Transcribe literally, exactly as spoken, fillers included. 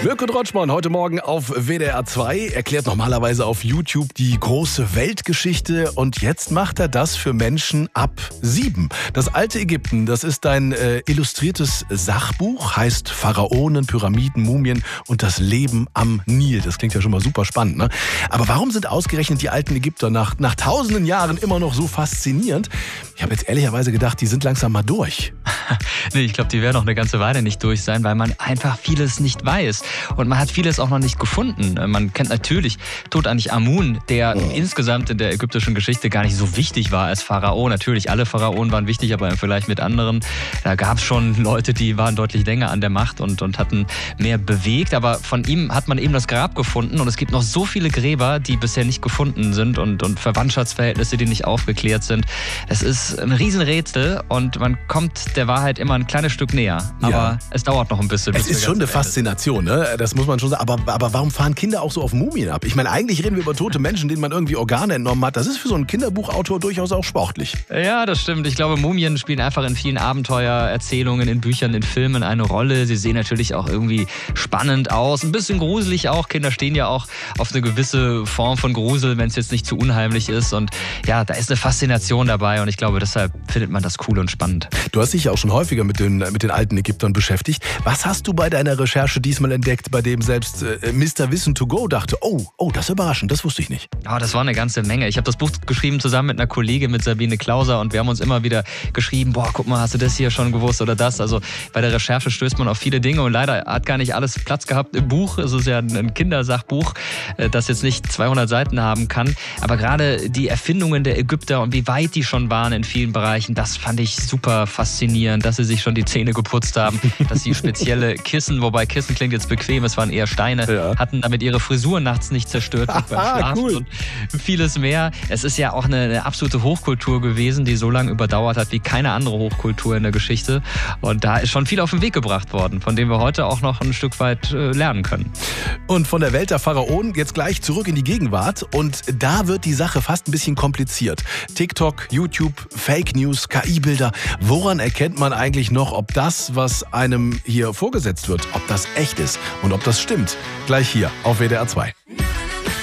Mirko Drotschmann heute Morgen auf W D R zwei erklärt normalerweise auf YouTube die große Weltgeschichte und jetzt macht er das für Menschen ab sieben. Das alte Ägypten, das ist ein äh, illustriertes Sachbuch, heißt Pharaonen, Pyramiden, Mumien und das Leben am Nil. Das klingt ja schon mal super spannend, ne? Aber warum sind ausgerechnet die alten Ägypter nach, nach tausenden Jahren immer noch so faszinierend? Ich habe jetzt ehrlicherweise gedacht, die sind langsam mal durch. Nee, ich glaube, die werden noch eine ganze Weile nicht durch sein, weil man einfach vieles nicht weiß. Und man hat vieles auch noch nicht gefunden. Man kennt natürlich Tutanchamun, der oh. insgesamt in der ägyptischen Geschichte gar nicht so wichtig war als Pharao. Natürlich, alle Pharaonen waren wichtig, aber im Vergleich mit anderen, da gab es schon Leute, die waren deutlich länger an der Macht und, und hatten mehr bewegt. Aber von ihm hat man eben das Grab gefunden und es gibt noch so viele Gräber, die bisher nicht gefunden sind und, und Verwandtschaftsverhältnisse, die nicht aufgeklärt sind. Es ist ein Riesenrätsel und man kommt der Wahrheit immer ein kleines Stück näher. Aber ja. es dauert noch ein bisschen. Es ist schon eine Faszination, ne? Das muss man schon sagen. Aber, aber warum fahren Kinder auch so auf Mumien ab? Ich meine, eigentlich reden wir über tote Menschen, denen man irgendwie Organe entnommen hat. Das ist für so einen Kinderbuchautor durchaus auch sportlich. Ja, das stimmt. Ich glaube, Mumien spielen einfach in vielen Abenteuererzählungen, in Büchern, in Filmen eine Rolle. Sie sehen natürlich auch irgendwie spannend aus. Ein bisschen gruselig auch. Kinder stehen ja auch auf eine gewisse Form von Grusel, wenn es jetzt nicht zu unheimlich ist. Und ja, da ist eine Faszination dabei. Und ich glaube, deshalb findet man das cool und spannend. Du hast dich ja auch schon häufiger mit den, mit den alten Ägyptern beschäftigt. Was hast du bei deiner Recherche diesmal entdeckt, bei dem selbst äh, Mister Wissen to go dachte, oh, oh, das ist überraschend, das wusste ich nicht. Oh, das war eine ganze Menge. Ich habe das Buch geschrieben zusammen mit einer Kollegin, mit Sabine Klauser, und wir haben uns immer wieder geschrieben, boah, guck mal, hast du das hier schon gewusst oder das? Also bei der Recherche stößt man auf viele Dinge und leider hat gar nicht alles Platz gehabt im Buch. Es ist ja ein Kindersachbuch, das jetzt nicht zweihundert Seiten haben kann. Aber gerade die Erfindungen der Ägypter und wie weit die schon waren in vielen Bereichen, das fand ich super faszinierend, dass sie sich schon die Zähne geputzt haben, dass sie spezielle Kissen, wobei Kissen klingt jetzt bequem, es waren eher Steine, ja. hatten damit ihre Frisur nachts nicht zerstört beim Schlafen cool. und vieles mehr. Es ist ja auch eine, eine absolute Hochkultur gewesen, die so lange überdauert hat wie keine andere Hochkultur in der Geschichte. Und da ist schon viel auf den Weg gebracht worden, von dem wir heute auch noch ein Stück weit äh, lernen können. Und von der Welt der Pharaonen jetzt gleich zurück in die Gegenwart. Und da wird die Sache fast ein bisschen kompliziert. TikTok, YouTube, Fake News, K I-Bilder. Woran erkennt man eigentlich noch, ob das, was einem hier vorgesetzt wird, ob das echt ist und ob das stimmt? Gleich hier auf W D R zwei.